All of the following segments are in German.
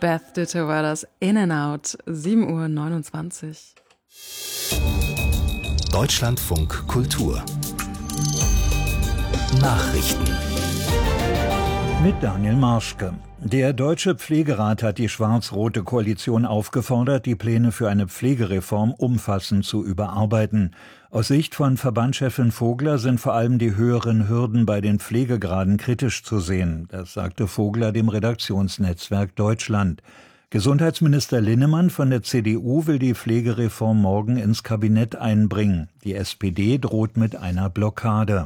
Beth Ditto war das, In and Out, 7:29 Uhr. Deutschlandfunk Kultur Nachrichten mit Daniel Marschke. Der Deutsche Pflegerat hat die schwarz-rote Koalition aufgefordert, die Pläne für eine Pflegereform umfassend zu überarbeiten. Aus Sicht von Verbandschefin Vogler sind vor allem die höheren Hürden bei den Pflegegraden kritisch zu sehen. Das sagte Vogler dem Redaktionsnetzwerk Deutschland. Gesundheitsminister Linnemann von der CDU will die Pflegereform morgen ins Kabinett einbringen. Die SPD droht mit einer Blockade.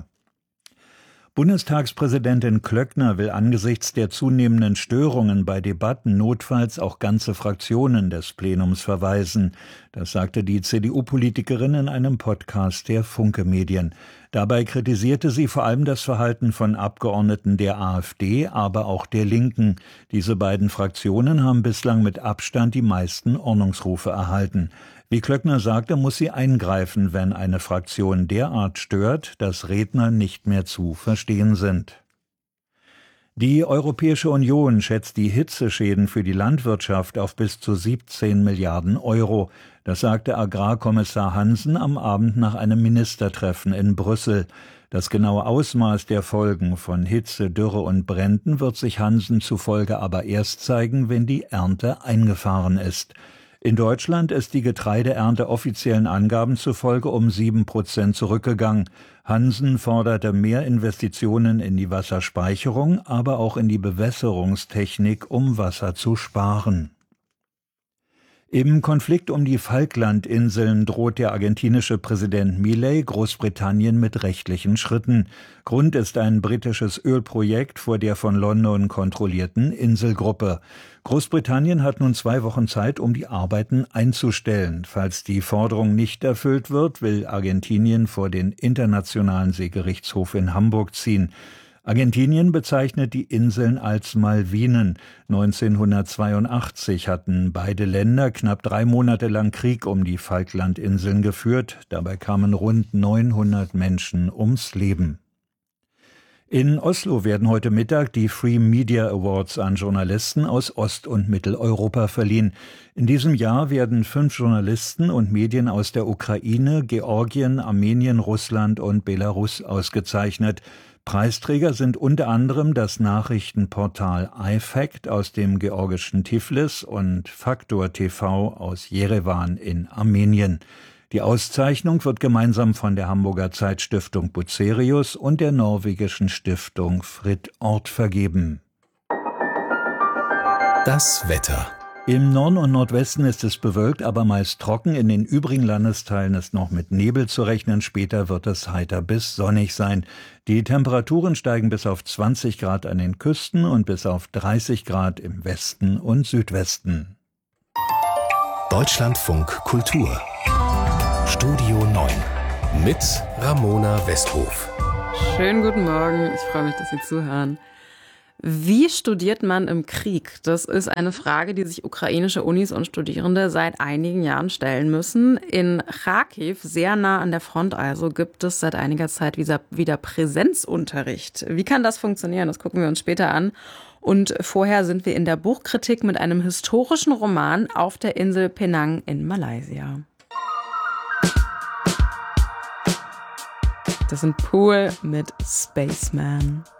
Bundestagspräsidentin Klöckner will angesichts der zunehmenden Störungen bei Debatten notfalls auch ganze Fraktionen des Plenums verweisen. Das sagte die CDU-Politikerin in einem Podcast der Funke Medien. Dabei kritisierte sie vor allem das Verhalten von Abgeordneten der AfD, aber auch der Linken. Diese beiden Fraktionen haben bislang mit Abstand die meisten Ordnungsrufe erhalten. Wie Klöckner sagte, muss sie eingreifen, wenn eine Fraktion derart stört, dass Redner nicht mehr zu verstehen sind. Die Europäische Union schätzt die Hitzeschäden für die Landwirtschaft auf bis zu 17 Milliarden Euro. Das sagte Agrarkommissar Hansen am Abend nach einem Ministertreffen in Brüssel. Das genaue Ausmaß der Folgen von Hitze, Dürre und Bränden wird sich Hansen zufolge aber erst zeigen, wenn die Ernte eingefahren ist. In Deutschland ist die Getreideernte offiziellen Angaben zufolge um 7% zurückgegangen. Hansen forderte mehr Investitionen in die Wasserspeicherung, aber auch in die Bewässerungstechnik, um Wasser zu sparen. Im Konflikt um die Falklandinseln droht der argentinische Präsident Milei Großbritannien mit rechtlichen Schritten. Grund ist ein britisches Ölprojekt vor der von London kontrollierten Inselgruppe. Großbritannien hat nun 2 Wochen Zeit, um die Arbeiten einzustellen. Falls die Forderung nicht erfüllt wird, will Argentinien vor den Internationalen Seegerichtshof in Hamburg ziehen. Argentinien bezeichnet die Inseln als Malvinen. 1982 hatten beide Länder knapp 3 Monate lang Krieg um die Falklandinseln geführt. Dabei kamen rund 900 Menschen ums Leben. In Oslo werden heute Mittag die Free Media Awards an Journalisten aus Ost- und Mitteleuropa verliehen. In diesem Jahr werden 5 Journalisten und Medien aus der Ukraine, Georgien, Armenien, Russland und Belarus ausgezeichnet. Preisträger sind unter anderem das Nachrichtenportal iFact aus dem georgischen Tiflis und Faktor TV aus Jerewan in Armenien. Die Auszeichnung wird gemeinsam von der Hamburger Zeitstiftung Bucerius und der norwegischen Stiftung Fritt Ort vergeben. Das Wetter. Im Norden und Nordwesten ist es bewölkt, aber meist trocken. In den übrigen Landesteilen ist noch mit Nebel zu rechnen. Später wird es heiter bis sonnig sein. Die Temperaturen steigen bis auf 20 Grad an den Küsten und bis auf 30 Grad im Westen und Südwesten. Deutschlandfunk Kultur Studio 9 mit Ramona Westhof. Schönen guten Morgen, ich freue mich, dass Sie zuhören. Wie studiert man im Krieg? Das ist eine Frage, die sich ukrainische Unis und Studierende seit einigen Jahren stellen müssen. In Charkiw, sehr nah an der Front also, gibt es seit einiger Zeit wieder Präsenzunterricht. Wie kann das funktionieren? Das gucken wir uns später an. Und vorher sind wir in der Buchkritik mit einem historischen Roman auf der Insel Penang in Malaysia. Das sind Pool mit Spaceman.